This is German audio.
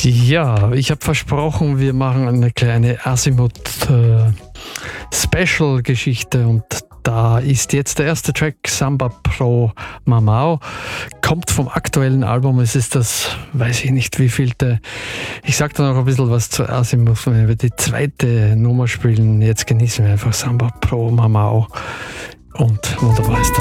Ja, ich habe versprochen, wir machen eine kleine Azimuth-Special-Geschichte und da ist jetzt der erste Track, Samba Pro Mamao, kommt vom aktuellen Album. Es ist das, weiß ich nicht wievielte. Ich sage da noch ein bisschen was zu Azimuth, wenn wir die zweite Nummer spielen. Jetzt genießen wir einfach Samba Pro Mamao und wunderbar ist das.